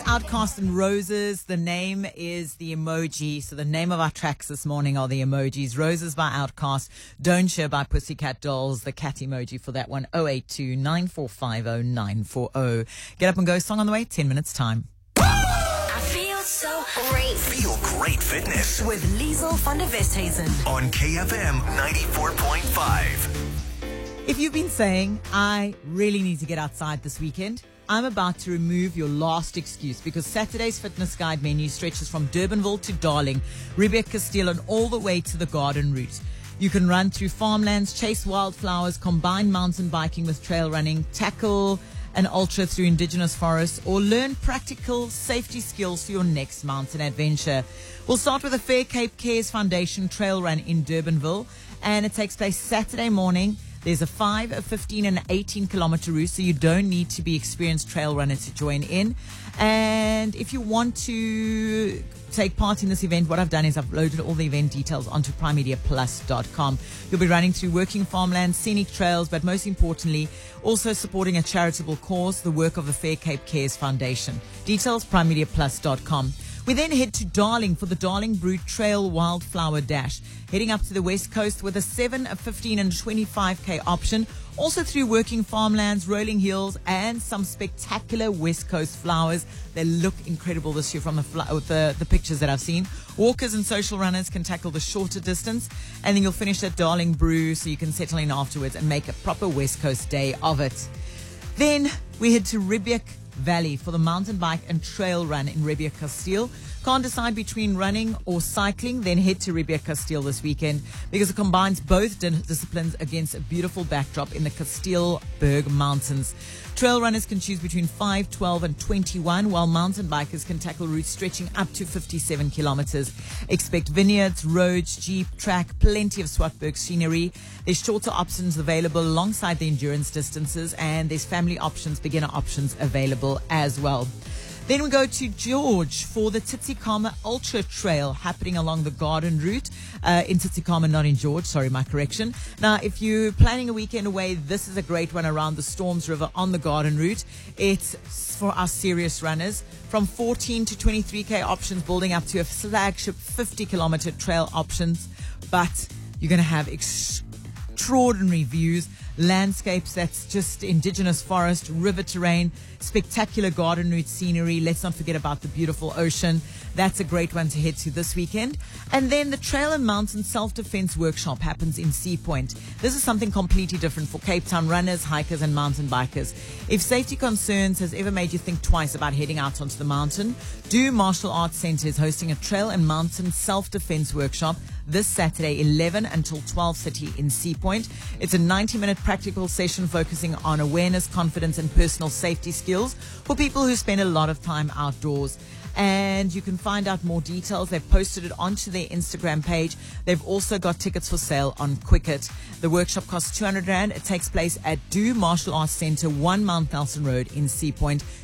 Outcast and Roses. The name is the emoji. So the name of our tracks this morning are the emojis. Roses by Outcast, Don't Share by Pussycat Dolls, the cat emoji for that one, 082-9450-940. Get up and go. Song on the way, 10 minutes time. I feel so great. Feel great fitness With Liesel van der Westhuizen. on KFM 94.5. If you've been saying, I really need to get outside this weekend, I'm about to remove your last excuse because Saturday's fitness guide menu stretches from Durbanville to Darling, Riebeek Kasteel and all the way to the garden route. You can run through farmlands, chase wildflowers, combine mountain biking with trail running, tackle an ultra through indigenous forests, or learn practical safety skills for your next mountain adventure. We'll start with the Fair Cape Cares Foundation trail run in Durbanville, and it takes place Saturday morning. There's a 5, a 15 and an 18 kilometer route, so you don't need to be experienced trail runner to join in. And if you want to take part in this event, what I've done is I've loaded all the event details onto primemediaplus.com. You'll be running through working farmlands, scenic trails, but most importantly, also supporting a charitable cause, the work of the Fair Cape Cares Foundation. Details, primemediaplus.com. We then head to Darling for the Darling Brood Trail Wildflower Dash, heading up to the west coast with a 7, a 15 and 25k option, also through working farmlands, rolling hills and some spectacular west coast flowers. They look incredible this year from the pictures that I've seen. Walkers and social runners can tackle the shorter distance, and then you'll finish at Darling Brew so you can settle in afterwards and make a proper west coast day of it. Then we head to Riebeek Valley for the mountain bike and trail run in Riebeek Kasteel. Can't decide between running or cycling? Then head to Riebeek Kasteel this weekend because it combines both disciplines against a beautiful backdrop in the Kasteelberg Mountains. Trail runners can choose between 5, 12 and 21, while mountain bikers can tackle routes stretching up to 57 kilometers. Expect vineyards, roads, jeep, track, plenty of Swartberg scenery. There's shorter options available alongside the endurance distances, and there's family options, beginner options available as well. Then we go to George for the Tsitsikamma Ultra Trail happening along the garden route in Tsitsikamma, not in George. Sorry, my correction. Now, if you're planning a weekend away, this is a great one around the Storms River on the garden route. It's for our serious runners. From 14 to 23k options, building up to a flagship 50-kilometer trail options. But you're going to have extraordinary views, landscapes that's just indigenous forest, river terrain, spectacular garden route scenery. Let's not forget about the beautiful ocean. That's a great one to head to this weekend. And then the Trail and Mountain Self-Defense Workshop happens in Sea Point. This is something completely different for Cape Town runners, hikers and mountain bikers. If safety concerns has ever made you think twice about heading out onto the mountain, Do Martial Arts Centre is hosting a Trail and Mountain Self-Defense Workshop this Saturday, 11 until 12:30 in Sea Point. It's a 90-minute practical session focusing on awareness, confidence and personal safety skills for people who spend a lot of time outdoors. And you can find out more details. They've posted it onto their Instagram page. They've also got tickets for sale on Quicket. The workshop costs 200 Rand. It takes place at Do Martial Arts Centre, 1 Mount Nelson Road in Sea Point.